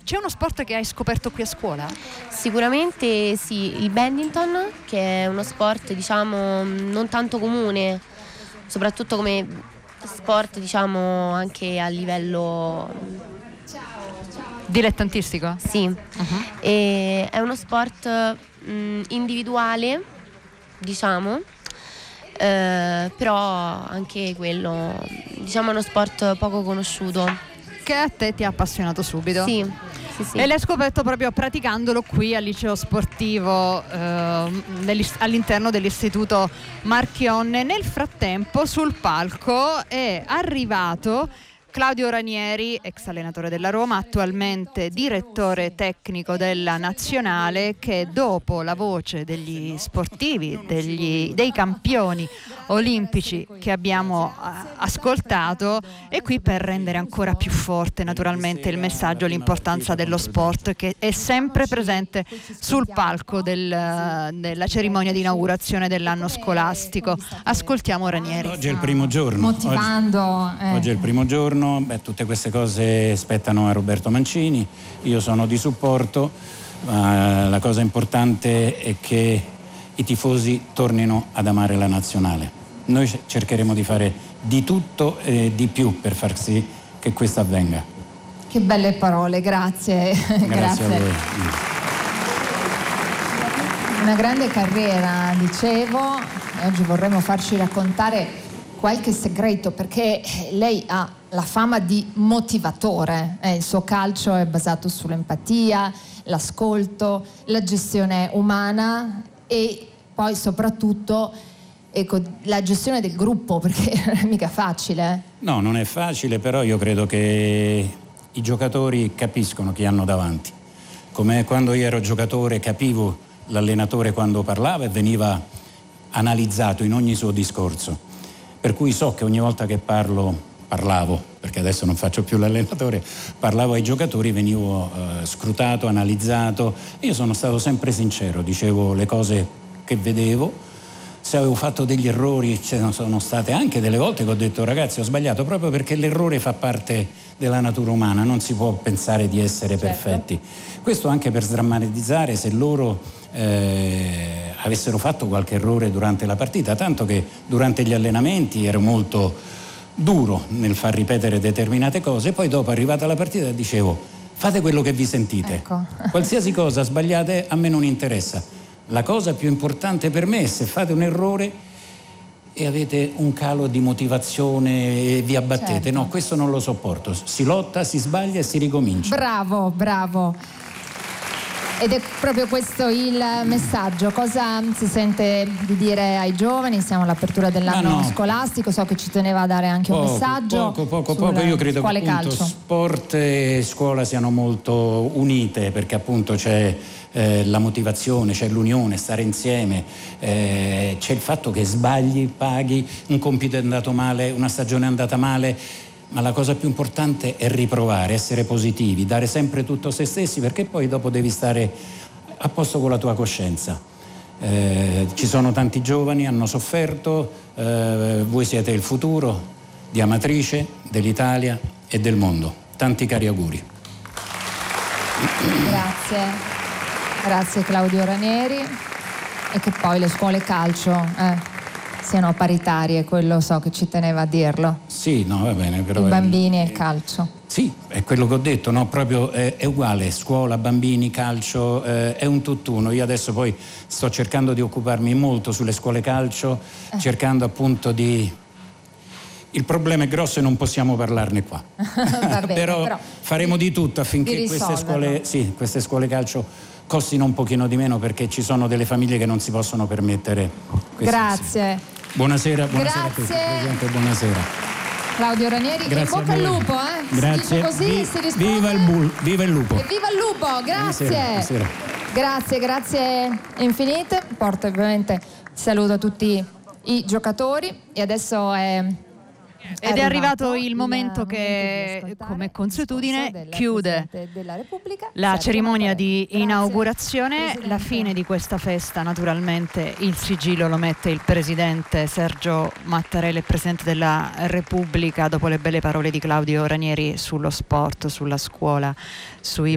C'è uno sport che hai scoperto qui a scuola? Sicuramente sì, il badminton, che è uno sport diciamo non tanto comune, soprattutto come sport diciamo anche a livello Dilettantistico? sì. E è uno sport individuale, diciamo, però anche quello diciamo è uno sport poco conosciuto. Che a te ti ha appassionato subito? Sì. E l'hai scoperto proprio praticandolo qui al liceo sportivo all'interno dell'istituto Marchionne. Nel frattempo sul palco è arrivato Claudio Ranieri, ex allenatore della Roma, attualmente direttore tecnico della Nazionale, che dopo la voce degli sportivi, dei campioni olimpici che abbiamo ascoltato, è qui per rendere ancora più forte naturalmente il messaggio, l'importanza dello sport, che è sempre presente sul palco della cerimonia di inaugurazione dell'anno scolastico. Ascoltiamo Ranieri. Oggi è il primo giorno. Oggi è il primo giorno. Tutte queste cose spettano a Roberto Mancini, io sono di supporto, la cosa importante è che i tifosi tornino ad amare la nazionale. Noi cercheremo di fare di tutto e di più per far sì che questo avvenga. Che belle parole, grazie. Grazie a voi. Una grande carriera, dicevo, e oggi vorremmo farci raccontare qualche segreto, perché lei ha la fama di motivatore, il suo calcio è basato sull'empatia, l'ascolto, la gestione umana e poi soprattutto la gestione del gruppo, perché non è mica facile. No, non è facile, però io credo che i giocatori capiscono chi hanno davanti. Come quando io ero giocatore capivo l'allenatore quando parlava e veniva analizzato in ogni suo discorso. Per cui so che ogni volta che parlavo, perché adesso non faccio più l'allenatore, parlavo ai giocatori, venivo scrutato, analizzato. Io sono stato sempre sincero, dicevo le cose che vedevo. Se avevo fatto degli errori, ce ne sono state anche delle volte che ho detto ragazzi ho sbagliato, proprio perché l'errore fa parte della natura umana, non si può pensare di essere perfetti. Questo anche per sdrammatizzare se loro avessero fatto qualche errore durante la partita, tanto che durante gli allenamenti ero molto duro nel far ripetere determinate cose, poi dopo arrivata la partita dicevo fate quello che vi sentite, ecco. Qualsiasi cosa sbagliate a me non interessa, la cosa più importante per me è se fate un errore e avete un calo di motivazione e vi abbattete, certo. No, questo non lo sopporto, si lotta, si sbaglia e si ricomincia. Bravo. Ed è proprio questo il messaggio. Cosa si sente di dire ai giovani? Siamo all'apertura dell'anno scolastico, so che ci teneva a dare anche un messaggio. Poco. Io credo che appunto sport e scuola siano molto unite, perché appunto c'è la motivazione, c'è l'unione, stare insieme, c'è il fatto che sbagli, paghi, un compito è andato male, una stagione è andata male. Ma la cosa più importante è riprovare, essere positivi, dare sempre tutto se stessi, perché poi dopo devi stare a posto con la tua coscienza. Ci sono tanti giovani, hanno sofferto, voi siete il futuro di Amatrice, dell'Italia e del mondo. Tanti cari auguri. Grazie Claudio Ranieri, e che poi le scuole calcio siano paritarie, quello so che ci teneva a dirlo. Sì, no, va bene, però i bambini e il calcio. Sì, è quello che ho detto, no? Proprio è uguale, scuola, bambini, calcio, è un tutt'uno. Io adesso poi sto cercando di occuparmi molto sulle scuole calcio, cercando appunto di... Il problema è grosso e non possiamo parlarne qua. Va bene, però faremo di tutto affinché queste scuole calcio costino un pochino di meno, perché ci sono delle famiglie che non si possono permettere questo. Grazie. Buonasera a tutti, Presidente, buonasera. Claudio Ranieri, in bocca al lupo, Grazie. Così si risponde. Viva il lupo. E viva il lupo, grazie. Buonasera. Grazie infinite. Porto ovviamente saluto a tutti i giocatori e adesso Ed è arrivato il momento che, come consuetudine, chiude la cerimonia di inaugurazione. La fine di questa festa, naturalmente, il sigillo lo mette il presidente Sergio Mattarella, il presidente della Repubblica, dopo le belle parole di Claudio Ranieri sullo sport, sulla scuola, sui